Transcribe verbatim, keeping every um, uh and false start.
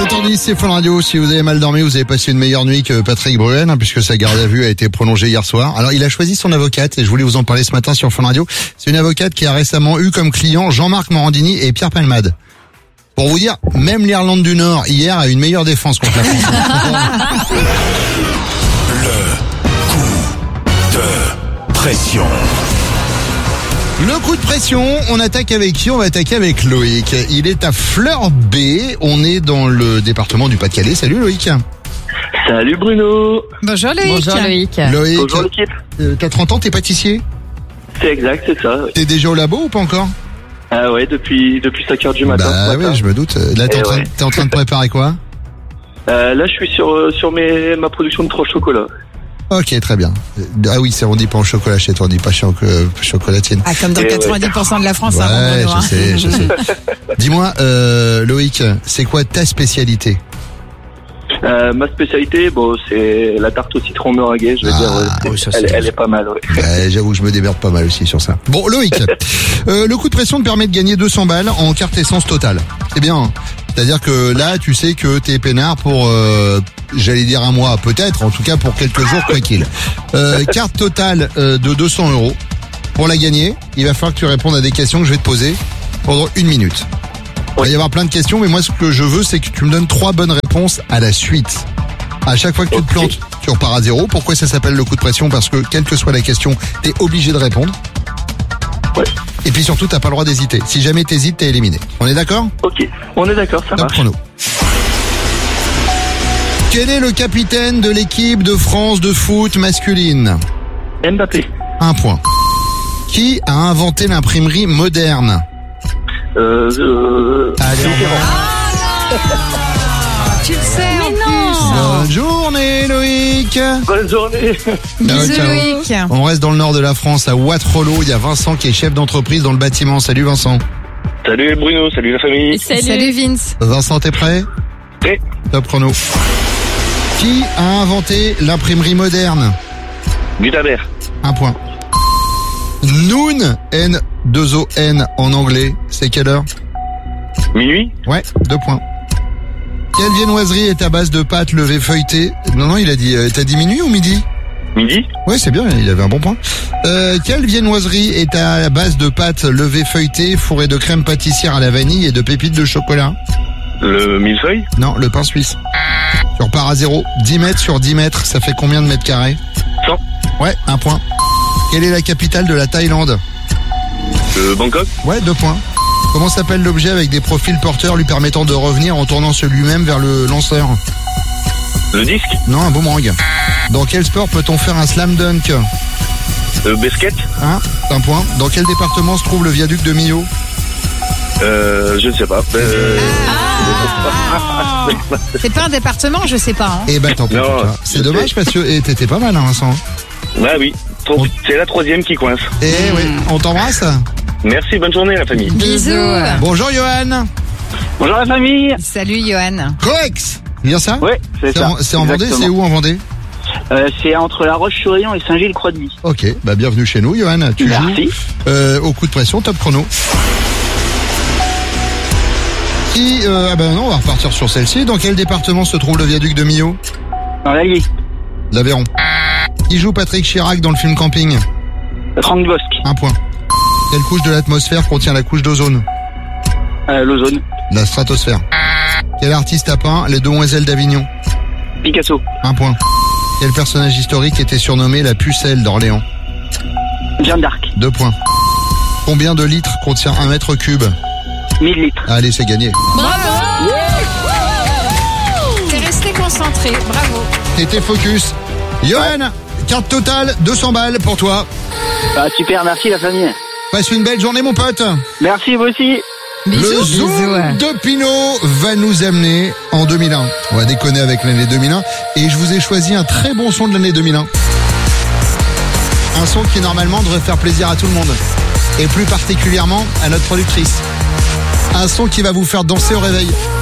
sept heures dix, c'est Fun Radio. Si vous avez mal dormi, vous avez passé une meilleure nuit que Patrick Bruel, hein, puisque sa garde à vue a été prolongée hier soir. Alors, il a choisi son avocate, et je voulais vous en parler ce matin sur Fun Radio. C'est une avocate qui a récemment eu comme client Jean-Marc Morandini et Pierre Palmade. Pour vous dire, même l'Irlande du Nord, hier, a une meilleure défense contre la France. Le coup de pression. Le coup de pression, on attaque avec qui? On va attaquer avec Loïc. Il est à Fleur B, on est dans le département du Pas-de-Calais. Salut Loïc. Salut Bruno. Bonjour Loïc. Bonjour Loïc. Loïc, Bonjour l'équipe. euh, t'as trente ans, t'es pâtissier? C'est exact, c'est ça. T'es déjà au labo ou pas encore? Ah ouais, depuis depuis cinq heures du matin. Bah ce matin. oui, je me doute. Là, t'es, Eh en train, ouais. t'es en train de préparer quoi? Euh, là, je suis sur euh, sur mes ma production de trois chocolats. Ok, très bien. Ah oui, c'est on dit pas au chocolat chez toi, on dit pas cho- euh, chocolatine. Ah, comme dans Eh ouais. quatre-vingt-dix pour cent de la France, Ouais, hein, Bruno, je hein. sais, je sais. Dis-moi, euh, Loïc, c'est quoi ta spécialité? Euh, ma spécialité, bon, c'est la tarte au citron meringuée. Je veux Ah, dire, ouais, c'est- oui, ça, elle, c'est- elle est pas mal. Ouais. Ouais, j'avoue, je me démerde pas mal aussi sur ça. Bon, Loïc, euh, le coup de pression te permet de gagner deux cents balles en carte essence totale. C'est bien. Hein. C'est-à-dire que là, tu sais que t'es peinard pour, euh, j'allais dire un mois, peut-être, en tout cas pour quelques jours, quoi qu'il. Euh, carte totale euh, de deux cents euros. Pour la gagner, il va falloir que tu répondes à des questions que je vais te poser pendant une minute. Il va y avoir plein de questions, mais moi, ce que je veux, c'est que tu me donnes trois bonnes réponses à la suite. À chaque fois que tu te Ok. plantes, tu repars à zéro. Pourquoi ça s'appelle le coup de pression? Parce que, quelle que soit la question, t'es obligé de répondre. Ouais. Et puis surtout, t'as pas le droit d'hésiter. Si jamais t'hésites, t'es éliminé. On est d'accord? Ok, on est d'accord, ça Top marche. chrono. Quel est le capitaine de l'équipe de France de foot masculine? Mbappé. Un point. Qui a inventé l'imprimerie moderne? Euh, euh, Allez, au revoir. Tu le sais, en Mais plus. non. Bonne journée, Loïc. bonne journée. Ciao, Bisous ciao. Loïc. On reste dans le nord de la France, à Waterloo. Il y a Vincent qui est chef d'entreprise dans le bâtiment. Salut Vincent. Salut Bruno, salut la famille. Salut. Salut Vince. Vincent, t'es prêt? Prêt. Top chrono. Qui a inventé l'imprimerie moderne? Gutenberg. Un point. Noon, N deux O N en anglais, c'est quelle heure? Minuit. Ouais, deux points. Quelle viennoiserie est à base de pâtes levées feuilletées? Non, non, il a dit, euh, t'as dit minuit ou midi? Midi. Ouais, c'est bien, il avait un bon point. Euh, quelle viennoiserie est à base de pâtes levées feuilletées, fourrées de crème pâtissière à la vanille et de pépites de chocolat? Le millefeuille. Non, le pain suisse. Tu repars à zéro. dix mètres sur dix mètres, ça fait combien de mètres carrés? cent. Ouais, un point. Quelle est la capitale de la Thaïlande? Le Bangkok. Ouais, deux points. Comment s'appelle l'objet avec des profils porteurs lui permettant de revenir en tournant sur lui-même vers le lanceur? Le disque. Non, un boomerang. Dans quel sport peut-on faire un slam dunk? Le basket. Hein? Un point. Dans quel département se trouve le viaduc de Millau? Euh, je ne sais pas. Euh, Ah. C'est pas un département, je sais pas. Hein. Eh ben tant pis. Non, pour toi. C'est je dommage sais. parce que eh, t'étais pas mal, hein, Vincent. bah oui. Trop- C'est la troisième qui coince. Eh oui, on t'embrasse. Merci, bonne journée la famille. Bisous. Bonjour Johan. Bonjour la famille. Salut Johan. Coex. C'est bien ça? Ouais, c'est C'est ça. en, c'est en Vendée, c'est où en Vendée? euh, C'est entre La Roche-sur-Yon et Saint-Gilles-Croix-de-Vie. Ok, bah bienvenue chez nous, Johan. Tu Merci. joues euh, au coup de pression, top chrono. Qui, euh, ah ben non, on va repartir sur celle-ci. Dans quel département se trouve le viaduc de Millau? Dans l'Allier. L'Aveyron. Qui joue Patrick Chirac dans le film Camping? Franck Bosque. Un point. Quelle couche de l'atmosphère contient la couche d'ozone? Euh, L'Ozone. La stratosphère. Quel artiste a peint Les Demoiselles d'Avignon? Picasso. Un point. Quel personnage historique était surnommé la pucelle d'Orléans? Jeanne d'Arc. Deux points. Combien de litres contient un mètre cube? mille litres. Allez, c'est gagné. Bravo. T'es resté concentré, bravo. T'étais focus. Johan, carte totale, deux cents balles pour toi. Ah, super, merci la famille. Passe une belle journée, mon pote. Merci, vous aussi. Le Bisous. zoom Bisous. de Pinot va nous amener en deux mille un. On va déconner avec l'année deux mille un. Et je vous ai choisi un très bon son de l'année deux mille un. Un son qui normalement devrait faire plaisir à tout le monde. Et plus particulièrement à notre productrice. Un son qui va vous faire danser au réveil.